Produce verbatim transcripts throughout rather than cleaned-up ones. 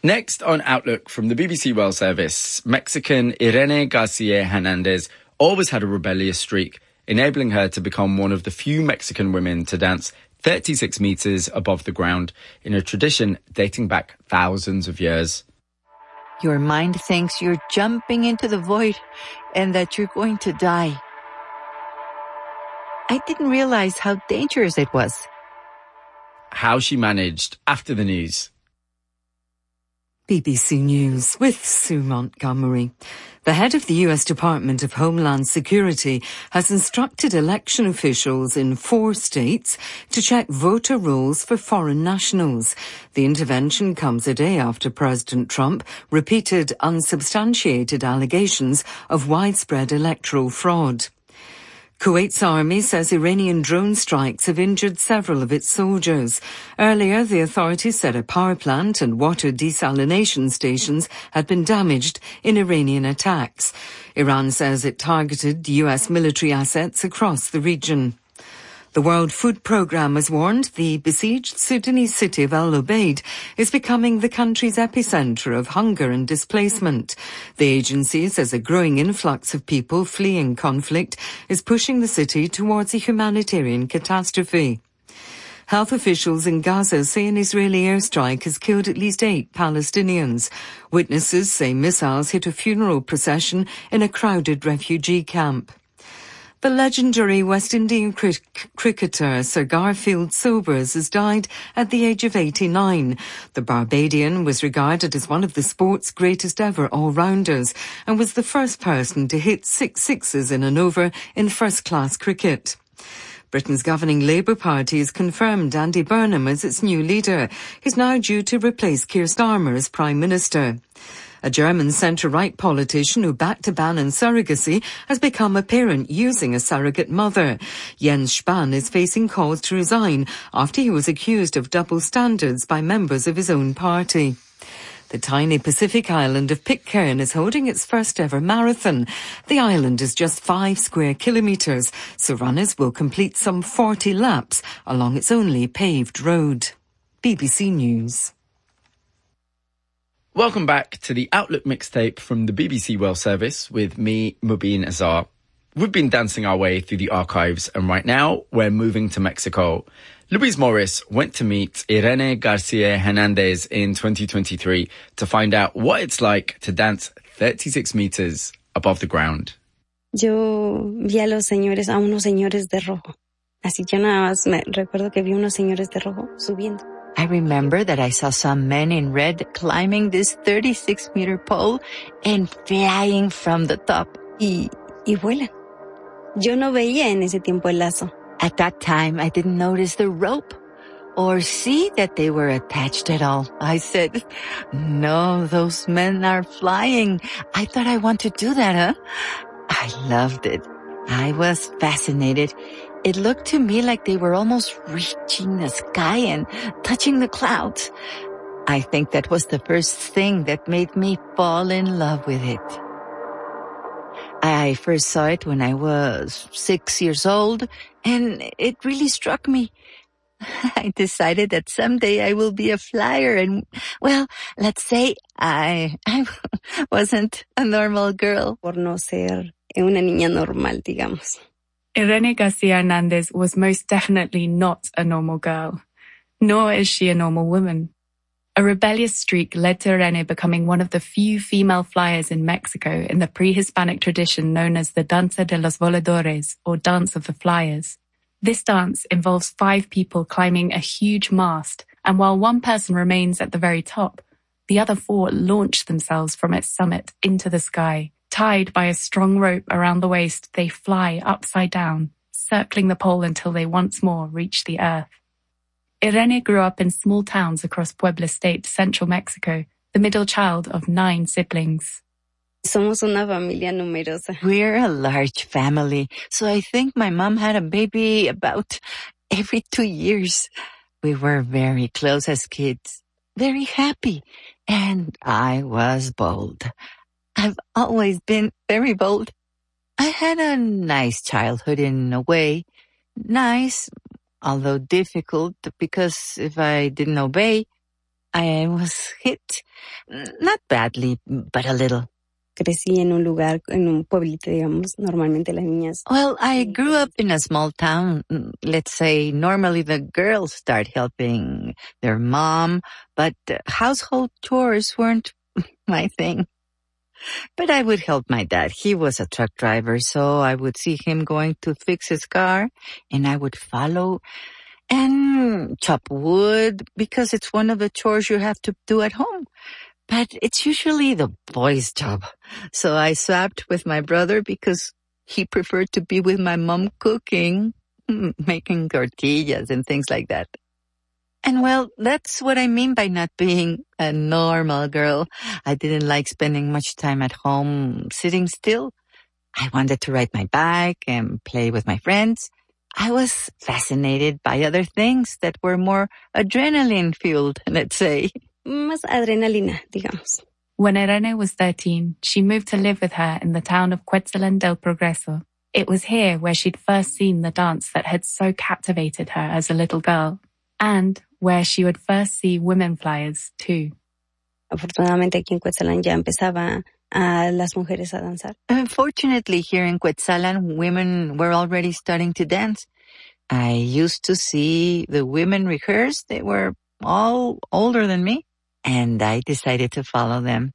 Next on Outlook from the B B C World Service, Mexican Irene Garcia Hernandez always had a rebellious streak, enabling her to become one of the few Mexican women to dance thirty-six metres above the ground in a tradition dating back thousands of years. Your mind thinks you're jumping into the void and that you're going to die. I didn't realize how dangerous it was. How she managed after the news. B B C News with Sue Montgomery. The head of the U S Department of Homeland Security has instructed election officials in four states to check voter rolls for foreign nationals. The intervention comes a day after President Trump repeated unsubstantiated allegations of widespread electoral fraud. Kuwait's army says Iranian drone strikes have injured several of its soldiers. Earlier, the authorities said a power plant and water desalination stations had been damaged in Iranian attacks. Iran says it targeted U S military assets across the region. The World Food Programme has warned the besieged Sudanese city of El Obeid is becoming the country's epicenter of hunger and displacement. The agency says a growing influx of people fleeing conflict is pushing the city towards a humanitarian catastrophe. Health officials in Gaza say an Israeli airstrike has killed at least eight Palestinians. Witnesses say missiles hit a funeral procession in a crowded refugee camp. The legendary West Indian cri- cricketer Sir Garfield Sobers has died at the age of eighty-nine. The Barbadian was regarded as one of the sport's greatest ever all-rounders and was the first person to hit six sixes in an over in first-class cricket. Britain's governing Labour Party has confirmed Andy Burnham as its new leader. He's now due to replace Keir Starmer as Prime Minister. A German centre-right politician who backed a ban on surrogacy has become a parent using a surrogate mother. Jens Spahn is facing calls to resign after he was accused of double standards by members of his own party. The tiny Pacific island of Pitcairn is holding its first ever marathon. The island is just five square kilometres, so runners will complete some forty laps along its only paved road. B B C News. Welcome back to the Outlook mixtape from the B B C World Service with me, Mubin Azar. We've been dancing our way through the archives and right now we're moving to Mexico. Luis Morris went to meet Irene Garcia Hernandez in twenty twenty-three to find out what it's like to dance thirty-six meters above the ground. Yo vi a los señores, a unos señores de rojo. Así que nada más me recuerdo que vi unos señores de rojo subiendo. I remember that I saw some men in red climbing this thirty-six meter pole and flying from the top. Y, y vuelan. Yo no veía en ese tiempo el lazo. At that time, I didn't notice the rope or see that they were attached at all. I said, no, those men are flying. I thought I want to do that, huh? I loved it. I was fascinated. It looked to me like they were almost reaching the sky and touching the clouds. I think that was the first thing that made me fall in love with it. I first saw it when I was six years old, and it really struck me. I decided that someday I will be a flyer, and, well, let's say I, I wasn't a normal girl. Por no ser una niña normal, digamos. Irene Garcia Hernandez was most definitely not a normal girl, nor is she a normal woman. A rebellious streak led to Irene becoming one of the few female flyers in Mexico in the pre-Hispanic tradition known as the Danza de los Voladores, or Dance of the Flyers. This dance involves five people climbing a huge mast, and while one person remains at the very top, the other four launch themselves from its summit into the sky. Tied by a strong rope around the waist, they fly upside down, circling the pole until they once more reach the earth. Irene grew up in small towns across Puebla State, central Mexico, the middle child of nine siblings. Somos una familia numerosa. We're a large family, so I think my mom had a baby about every two years. We were very close as kids, very happy, and I was bold. I've always been very bold. I had a nice childhood in a way. Nice, although difficult, because if I didn't obey, I was hit. Not badly, but a little. Crecí en un lugar, en un pueblito, digamos. Normalmente las niñas... Well, I grew up in a small town. Let's say normally the girls start helping their mom, but household chores weren't my thing. But I would help my dad. He was a truck driver, so I would see him going to fix his car, and I would follow and chop wood because it's one of the chores you have to do at home. But it's usually the boys' job. So I swapped with my brother because he preferred to be with my mom cooking, making tortillas and things like that. And well, that's what I mean by not being a normal girl. I didn't like spending much time at home sitting still. I wanted to ride my bike and play with my friends. I was fascinated by other things that were more adrenaline-fueled, let's say. Más adrenalina, digamos. When Irene was thirteen, she moved to live with her in the town of Cuetzalan del Progreso. It was here where she'd first seen the dance that had so captivated her as a little girl, and where she would first see women flyers, too. Afortunadamente aquí en Cuetzalan ya empezaba a las mujeres a danzar. Unfortunately, here in Cuetzalan, women were already starting to dance. I used to see the women rehearse. They were all older than me, and I decided to follow them.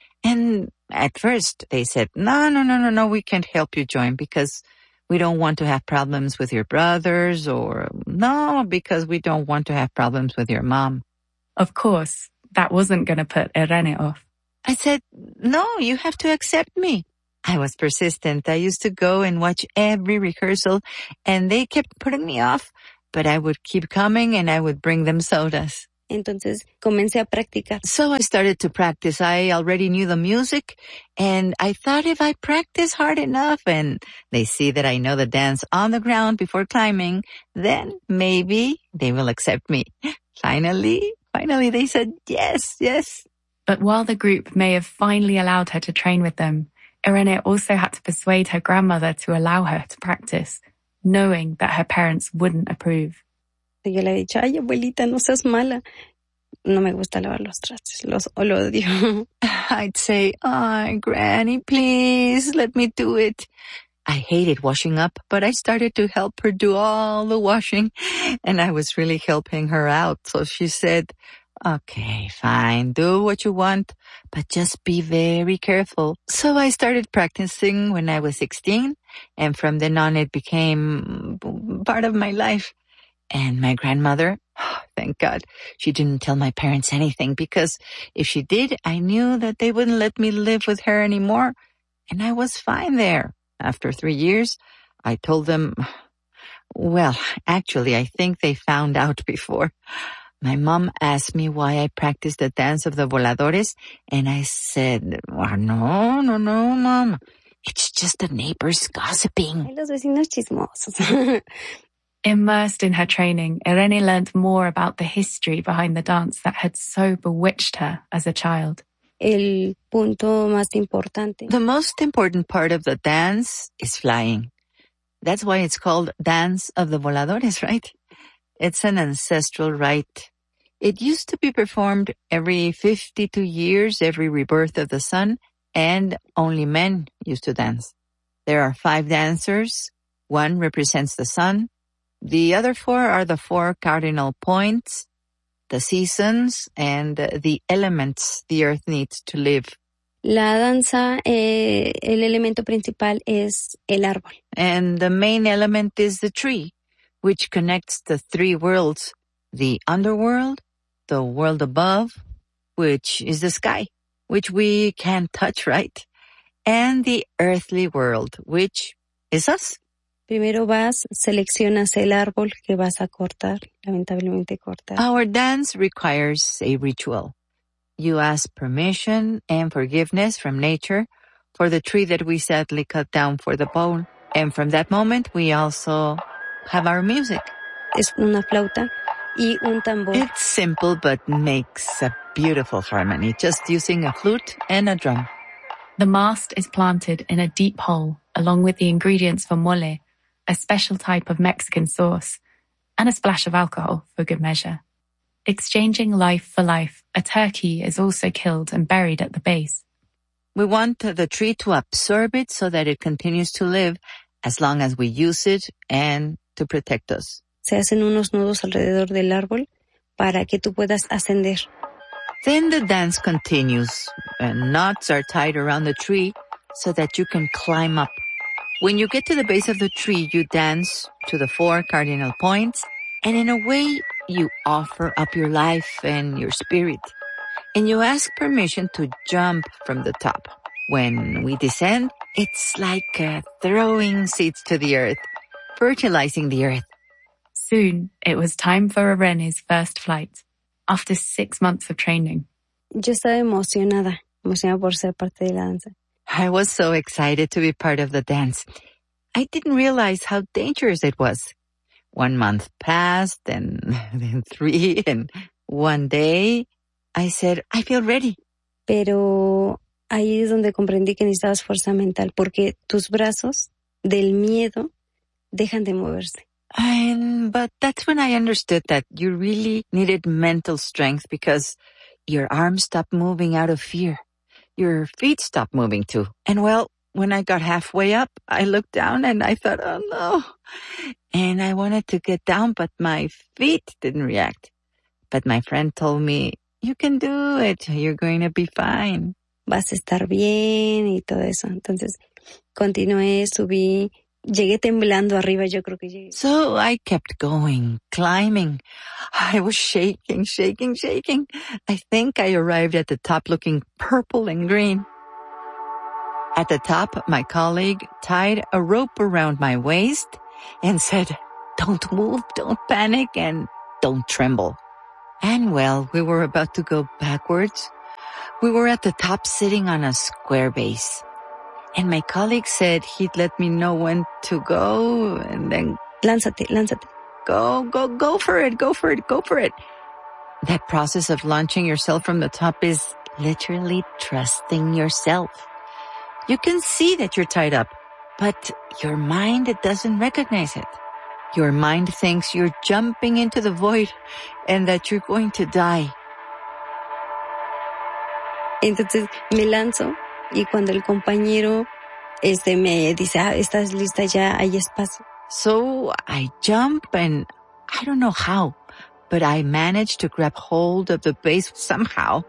And at first, they said, no, no, no, no, no, we can't help you join because we don't want to have problems with your brothers, or no, because we don't want to have problems with your mom. Of course, that wasn't going to put Irene off. I said, no, you have to accept me. I was persistent. I used to go and watch every rehearsal, and they kept putting me off, but I would keep coming and I would bring them sodas. Entonces comencé a practicar. So I started to practice. I already knew the music, and I thought if I practice hard enough and they see that I know the dance on the ground before climbing, then maybe they will accept me. Finally, finally they said yes, yes. But while the group may have finally allowed her to train with them, Irene also had to persuade her grandmother to allow her to practice, knowing that her parents wouldn't approve. Yo le he dicho, ay, abuelita, no seas mala. No me gusta lavar los trastes, los lo odio. I'd say, oh, Granny, please, let me do it. I hated washing up, but I started to help her do all the washing, and I was really helping her out. So she said, okay, fine, do what you want, but just be very careful. So I started practicing when I was sixteen, and from then on it became part of my life. And my grandmother, oh, thank God, she didn't tell my parents anything, because if she did, I knew that they wouldn't let me live with her anymore, and I was fine there. After three years, I told them, well, actually, I think they found out before. My mom asked me why I practiced the dance of the voladores, and I said, oh, no, no, no, Mom. It's just the neighbors gossiping. Ay, los vecinos chismosos. Immersed in her training, Irene learned more about the history behind the dance that had so bewitched her as a child. El punto más importante. The most important part of the dance is flying. That's why it's called Dance of the Voladores, right? It's an ancestral rite. It used to be performed every fifty-two years, every rebirth of the sun, and only men used to dance. There are five dancers. One represents the sun. The other four are the four cardinal points, the seasons, and the elements the earth needs to live. La danza, eh, el elemento principal es el árbol. And the main element is the tree, which connects the three worlds, the underworld, the world above, which is the sky, which we can't touch, right? And the earthly world, which is us. Primero vas, seleccionas el árbol que vas a cortar, lamentablemente cortar. Our dance requires a ritual. You ask permission and forgiveness from nature for the tree that we sadly cut down for the bow. And from that moment, we also have our music. Es una flauta y un tambor. It's simple, but makes a beautiful harmony, just using a flute and a drum. The mast is planted in a deep hole, along with the ingredients for mole, a special type of Mexican sauce, and a splash of alcohol for good measure. Exchanging life for life, a turkey is also killed and buried at the base. We want the tree to absorb it so that it continues to live as long as we use it and to protect us. Se hacen unos nudos alrededor del árbol para que tú puedas ascender. Then the dance continues, and knots are tied around the tree so that you can climb up. When you get to the base of the tree, you dance to the four cardinal points, and in a way, you offer up your life and your spirit. And you ask permission to jump from the top. When we descend, it's like uh, throwing seeds to the earth, fertilizing the earth. Soon, it was time for Irene's first flight, after six months of training. Yo estaba emocionada, emocionada por ser parte de la danza. I was so excited to be part of the dance. I didn't realize how dangerous it was. One month passed, and then three, and one day I said, I feel ready. Pero ahí es donde comprendí que necesitabas fuerza mental, porque tus brazos del miedo dejan de moverse. And, but that's when I understood that you really needed mental strength because your arms stopped moving out of fear. Your feet stopped moving too. And well, when I got halfway up, I looked down and I thought, oh no. And I wanted to get down, but my feet didn't react. But my friend told me, you can do it. You're going to be fine. Vas a estar bien y todo eso. Entonces, continué, subí, llegué temblando arriba, yo creo que llegué. So I kept going, climbing. I was shaking, shaking, shaking. I think I arrived at the top looking purple and green. At the top, my colleague tied a rope around my waist and said, don't move, don't panic, and don't tremble. And well, we were about to go backwards. We were at the top sitting on a square base. And my colleague said he'd let me know when to go and then Lánzate, lánzate. Go, go, go for it, go for it, go for it. That process of launching yourself from the top is literally trusting yourself. You can see that you're tied up, but your mind, it doesn't recognize it. Your mind thinks you're jumping into the void and that you're going to die. Entonces me lanzo y cuando el compañero este me dice, ah, estás lista, ya hay espacio. So I jump and I don't know how, but I managed to grab hold of the base somehow.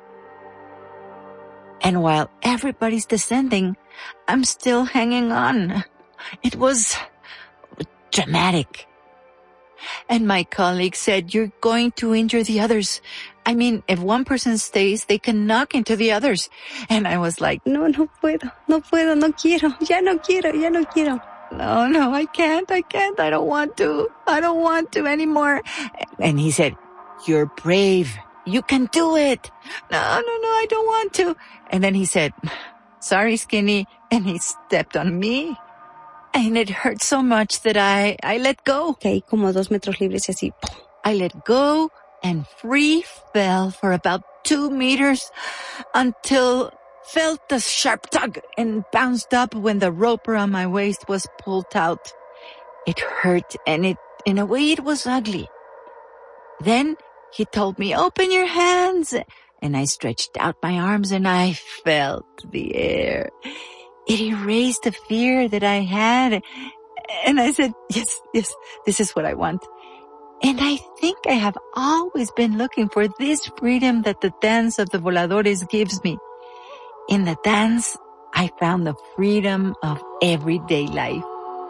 And while everybody's descending, I'm still hanging on. It was dramatic. And my colleague said, you're going to injure the others. I mean, if one person stays, they can knock into the others. And I was like, no, no puedo, no puedo, no quiero, ya no quiero, ya no quiero. No, no, I can't, I can't, I don't want to, I don't want to anymore. And he said, you're brave, you can do it. No, no, no, I don't want to. And then he said, sorry, Skinny, and he stepped on me. And it hurt so much that I, I let go. Caí como dos metros libres y así, ¡pum! I let go and free fell for about two meters until felt the sharp tug and bounced up when the rope around my waist was pulled out. It hurt and it, in a way it was ugly. Then he told me, open your hands. And I stretched out my arms and I felt the air. It erased the fear that I had. And I said, yes, yes, this is what I want. And I think I have always been looking for this freedom that the dance of the voladores gives me. In the dance, I found the freedom of everyday life.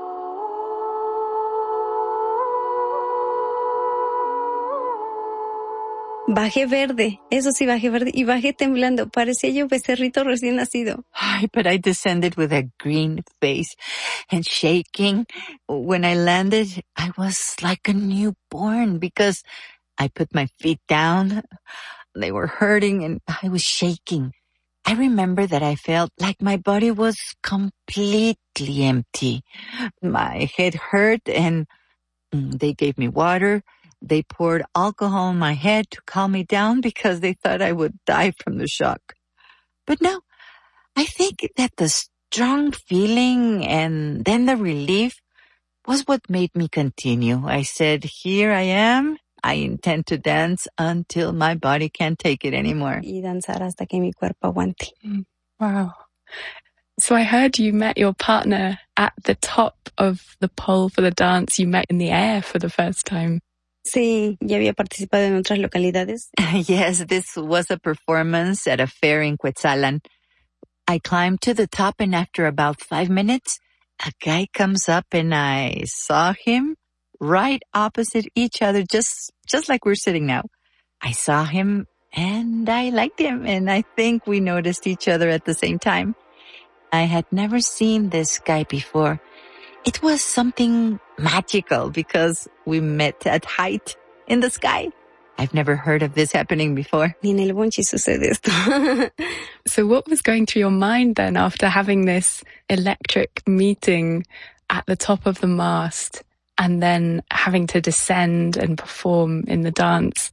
Bajé verde, eso sí, bajé verde y bajé temblando. Parecía yo becerrito recién nacido. But I descended with a green face and shaking. When I landed, I was like a newborn because I put my feet down. They were hurting and I was shaking. I remember that I felt like my body was completely empty. My head hurt and they gave me water. They poured alcohol on my head to calm me down because they thought I would die from the shock. But no, I think that the strong feeling and then the relief was what made me continue. I said, here I am, I intend to dance until my body can't take it anymore. Y danzar hasta que mi cuerpo aguante. Wow. So I heard you met your partner at the top of the pole for the dance. You met in the air for the first time. Sí, ya había participado en otras localidades. Yes, this was a performance at a fair in Quetzalan. I climbed to the top, and after about five minutes, a guy comes up and I saw him right opposite each other, just, just like we're sitting now. I saw him and I liked him, and I think we noticed each other at the same time. I had never seen this guy before. It was something magical because we met at height in the sky. I've never heard of this happening before. Ni en el bonchi sucede esto. So what was going through your mind then after having this electric meeting at the top of the mast and then having to descend and perform in the dance?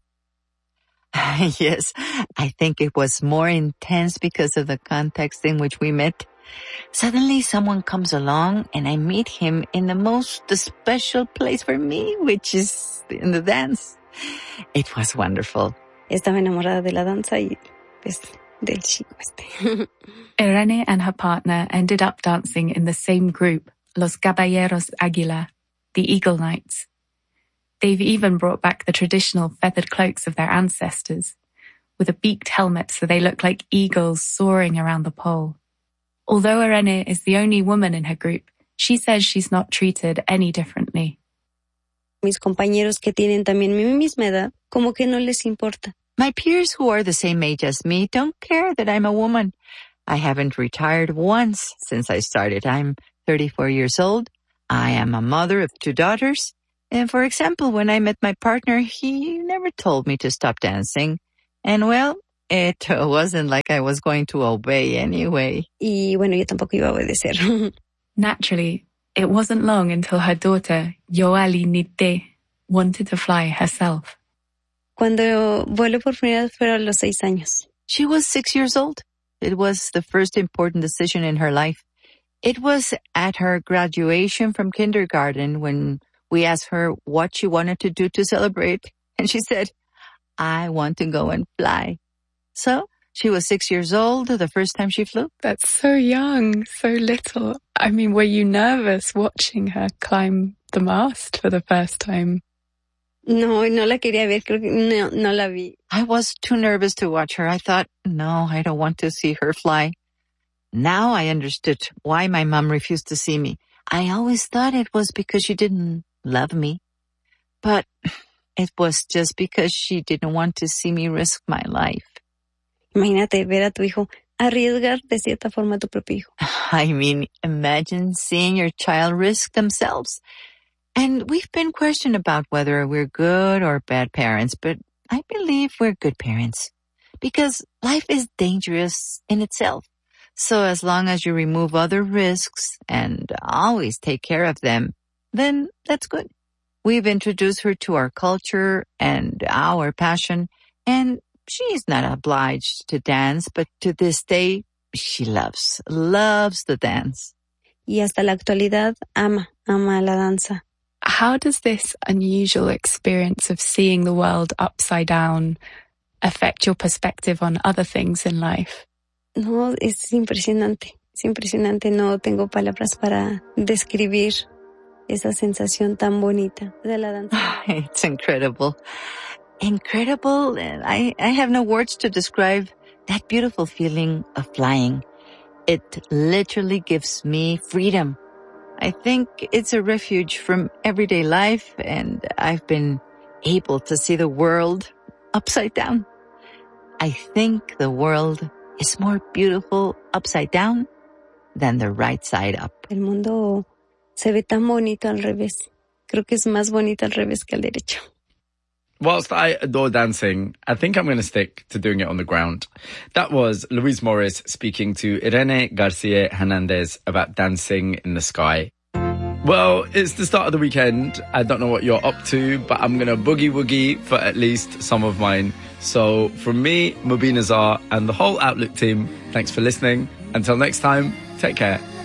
Yes, I think it was more intense because of the context in which we met. Suddenly someone comes along and I meet him in the most special place for me, which is in the dance. It was wonderful. Estaba enamorada de la danza y pues del chico este. Irene and her partner ended up dancing in the same group, Los Caballeros Águila, the Eagle Knights. They've even brought back the traditional feathered cloaks of their ancestors, with a beaked helmet so they look like eagles soaring around the pole. Although Irene is the only woman in her group, she says she's not treated any differently. Mis compañeros que tienen también mi misma edad, como que no les importa. My peers who are the same age as me don't care that I'm a woman. I haven't retired once since I started. I'm thirty-four years old. I am a mother of two daughters. And for example, when I met my partner, he never told me to stop dancing. And well, it wasn't like I was going to obey anyway. Y bueno, yo tampoco iba a obedecer. Naturally, it wasn't long until her daughter, Yoali Nite, wanted to fly herself. Cuando volé por primera vez fueron los seis años. She was six years old. It was the first important decision in her life. It was at her graduation from kindergarten when we asked her what she wanted to do to celebrate. And she said, I want to go and fly. So she was six years old the first time she flew. That's so young, so little. I mean, were you nervous watching her climb the mast for the first time? No, no la quería ver. Creo que no, no la vi. I was too nervous to watch her. I thought, no, I don't want to see her fly. Now I understood why my mom refused to see me. I always thought it was because she didn't love me. But it was just because she didn't want to see me risk my life. Imagínate ver a tu hijo arriesgar de cierta forma a tu propio hijo. I mean, imagine seeing your child risk themselves. And we've been questioned about whether we're good or bad parents, but I believe we're good parents because life is dangerous in itself. So as long as you remove other risks and always take care of them, then that's good. We've introduced her to our culture and our passion, and she's not obliged to dance, but to this day, she loves, loves the dance. Y hasta la actualidad ama, ama la danza. How does this unusual experience of seeing the world upside down affect your perspective on other things in life? No, es impresionante. Es impresionante. No tengo palabras para describir esa sensación tan bonita de la danza. It's incredible. Incredible. I, I have no words to describe that beautiful feeling of flying. It literally gives me freedom. I think it's a refuge from everyday life, and I've been able to see the world upside down. I think the world is more beautiful upside down than the right side up. El mundo se ve tan bonito al revés. Creo que es más bonito al revés que al derecho. Whilst I adore dancing, I think I'm going to stick to doing it on the ground. That was Louise Morris speaking to Irene Garcia Hernandez about dancing in the sky. Well, it's the start of the weekend. I don't know what you're up to, but I'm going to boogie woogie for at least some of mine. So from me, Mubin Azar, and the whole Outlook team, thanks for listening. Until next time, take care.